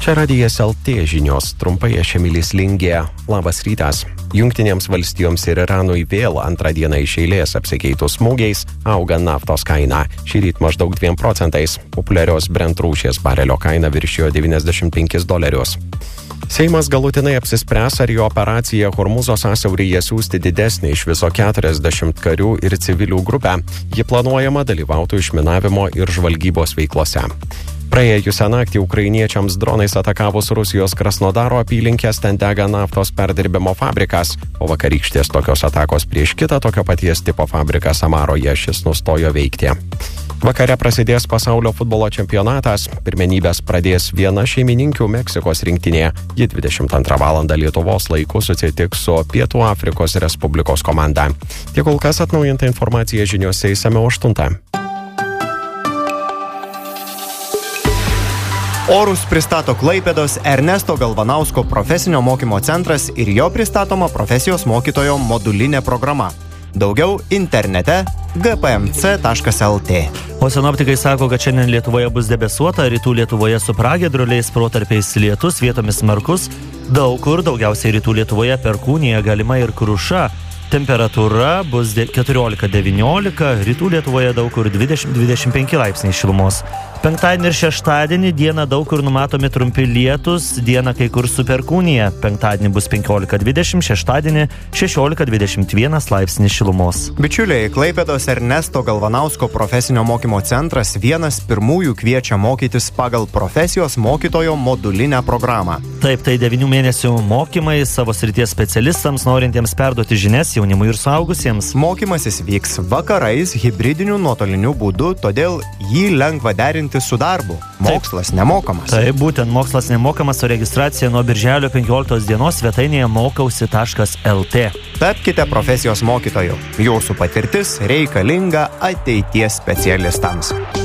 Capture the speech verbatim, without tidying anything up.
Čia Radijas L T žinios, trumpai aš Emilis Lingė. Labas rytas. Jungtinėms valstijoms ir Iranui vėl antrą dieną iš eilės apsikeitus smūgiais auga naftos kaina. Šįryt maždaug dviem procentais. Populiarios Brent rūšies barelio kaina viršijo devyniasdešimt penkis dolerius. Seimas galutinai apsispręs, ar jo operaciją Hormūzo sąsiauryje siųsti didesnį iš viso keturiasdešimt karių ir civilių grupę. Ji planuojama dalyvautų išminavimo ir žvalgybos veiklose. Praėjusią naktį ukrainiečiams dronais atakavus Rusijos Krasnodaro apylinkės, ten dega naftos perdirbimo fabrikas. Po vakarykštės tokios atakos prieš kitą tokio paties tipo fabriką Samaroje šis nustojo veikti. Vakare prasidės pasaulio futbolo čempionatas. Pirmenybės pradės viena šeimininkių Meksikos rinktinė. Ji dvidešimt antrą valandą Lietuvos laiku susitiks su Pietų Afrikos Respublikos komanda. Tiek kol kas atnaujinta informacija žiniose išsamiau aštuntą. Orus pristato Klaipėdos Ernesto Galvanausko profesinio mokymo centras ir jo pristatoma profesijos mokytojo modulinė programa. Daugiau internete g p m c taškas l t. O sinoptikai sako, kad šiandien Lietuvoje bus debesuota, rytų Lietuvoje su pragiedruliais, protarpiais lietus, vietomis smarkus, daug kur, daugiausiai rytų Lietuvoje perkūnija, galima ir kruša. Temperatūra bus keturiolika devyniolika, rytų Lietuvoje daug kur dvidešimt dvidešimt penki laipsniai šilumos. Penktadienį ir šeštadienį dieną daug kur numatomi trumpi lietus, dieną kai kur su perkūnija. Penktadienį bus penkiolika dvidešimt, šeštadienį šešiolika dvidešimt vienas laipsnis šilumos. Bičiuliai, Klaipėdos Ernesto Galvanausko profesinio mokymo centras vienas pirmųjų kviečia mokytis pagal profesijos mokytojo modulinę programą. Taip, tai devynių mėnesių mokymai savo srities specialistams, norintiems perduoti žinias jaunimui ir suaugusiems. Mokymasis vyks vakarais hibridiniu nuotoliniu būdu, todėl jį lengva derinti su darbu. Mokslas Taip. nemokamas. Taip, būtent mokslas nemokamas, o registracija nuo birželio penkioliktos dienos svetainėje mokausi taškas l t. Tapkite profesijos mokytoju. Jūsų patirtis reikalinga ateities specialistams.